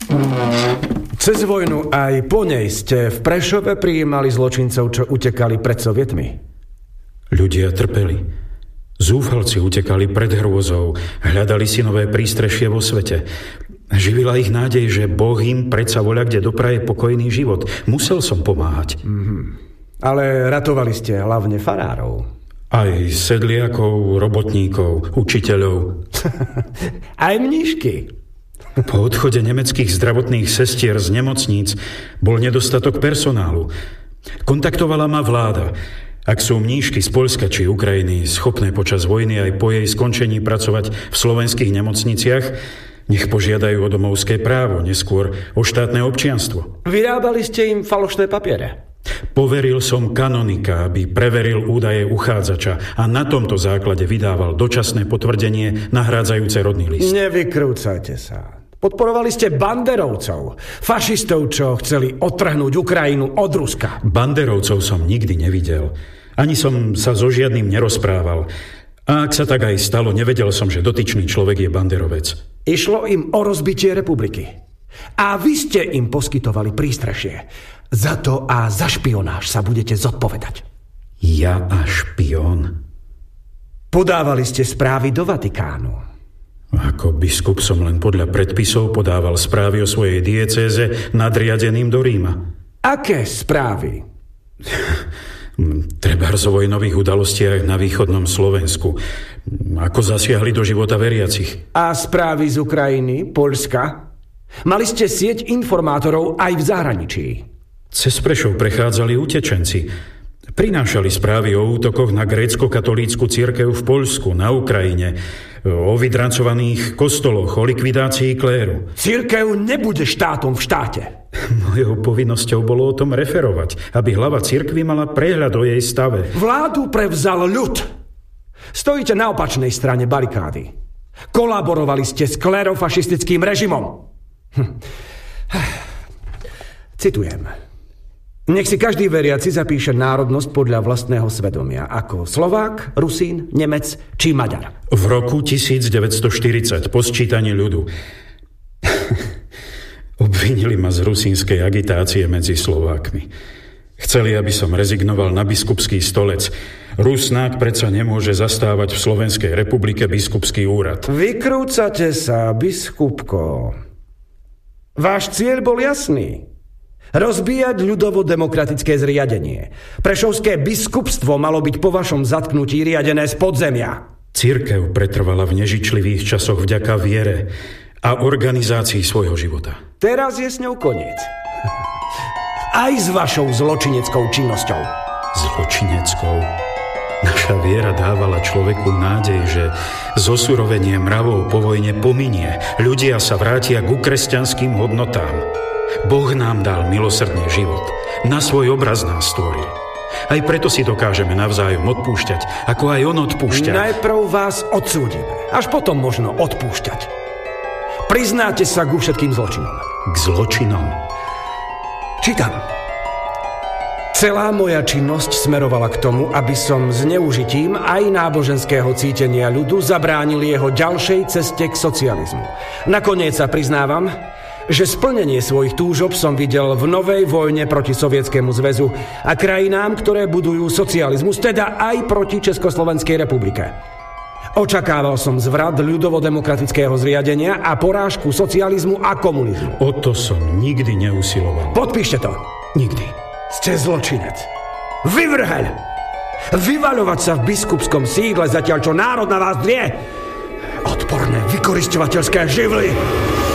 Cez vojnu aj po nej ste v Prešove prijímali zločincov, čo utekali pred Sovietmi. Ľudia trpeli. Zúfalci utekali pred hrôzou, hľadali si nové prístrešie vo svete. Živila ich nádej, že Boh im predsa voľa kde dopraje pokojný život. Musel som pomáhať. Ale ratovali ste hlavne farárov. Aj sedliakov, robotníkov, učiteľov. Aj mníšky. Po odchode nemeckých zdravotných sestier z nemocníc bol nedostatok personálu. Kontaktovala ma vláda. Ak sú mníšky z Poľska či Ukrajiny schopné počas vojny aj po jej skončení pracovať v slovenských nemocniciach, nech požiadajú o domovské právo, neskôr o štátne občianstvo. Vyrábali ste im falošné papiere? Poveril som kanonika, aby preveril údaje uchádzača a na tomto základe vydával dočasné potvrdenie nahrádzajúce rodný list. Nevykrúcajte sa. Podporovali ste banderovcov, fašistov, čo chceli odtrhnúť Ukrajinu od Ruska. Banderovcov som nikdy nevidel. Ani som sa so žiadnym nerozprával. A ak sa tak aj stalo, nevedel som, že dotyčný človek je banderovec. Išlo im o rozbitie republiky. A vy ste im poskytovali prístrešie. Za to a za špionáž sa budete zodpovedať. Ja a špión? Podávali ste správy do Vatikánu. Ako biskup som len podľa predpisov podával správy o svojej diecéze nadriadeným do Ríma. Aké správy? Trebárs o vojnových udalostiach na východnom Slovensku. Ako zasiahli do života veriacich. A správy z Ukrajiny, Poľska? Mali ste sieť informátorov aj v zahraničí. Cez Prešov prechádzali utečenci. Prinášali správy o útokoch na grécko-katolícku cirkev v Poľsku, na Ukrajine, o vydrancovaných kostoloch, o likvidácii kléru. Cirkev nebude štátom v štáte. Mojou povinnosťou bolo o tom referovať, aby hlava cirkvi mala prehľad o jej stave. Vládu prevzal ľud. Stojíte na opačnej strane barikády. Kolaborovali ste s klérofašistickým režimom. Citujem. Nech si každý veriaci zapíše národnosť podľa vlastného svedomia, ako Slovák, Rusín, Nemec či Maďar. V roku 1940, po sčítaní ľudu, obvinili ma z rusínskej agitácie medzi Slovákmi. Chceli, aby som rezignoval na biskupský stolec. Rusnák predsa nemôže zastávať v Slovenskej republike biskupský úrad. Vykrúcate sa, biskupko. Váš cieľ bol jasný. Rozbíjať ľudovo-demokratické zriadenie. Prešovské biskupstvo malo byť po vašom zatknutí riadené z podzemia. Cirkev pretrvala v nežičlivých časoch vďaka viere a organizácii svojho života. Teraz je s ňou koniec. Aj s vašou zločineckou činnosťou. Zločineckou? Naša viera dávala človeku nádej, že zosurovenie mravov po vojne pominie. Ľudia sa vrátia ku kresťanským hodnotám. Boh nám dal milosrdný život. Na svoj obraz nás stvoril. Aj preto si dokážeme navzájom odpúšťať, ako aj on odpúšťa. Najprv vás odsúdime, až potom možno odpúšťať. Priznáte sa ku všetkým zločinom. K zločinom? Čítam. Celá moja činnosť smerovala k tomu, aby som zneužitím aj náboženského cítenia ľudu zabránil jeho ďalšej ceste k socializmu. Nakoniec sa priznávam, že splnenie svojich túžob som videl v novej vojne proti Sovietskému zväzu a krajinám, ktoré budujú socializmus, teda aj proti Československej republike. Očakával som zvrat ľudovo-demokratického zriadenia a porážku socializmu a komunizmu. O to som nikdy neusiloval. Podpíšte to. Nikdy. Ste zločinec. Vyvrheľ! Vyvaľovať sa v biskupskom sídle, zatiaľ čo národ na vás drie. Odporné vykorisťovateľské živly.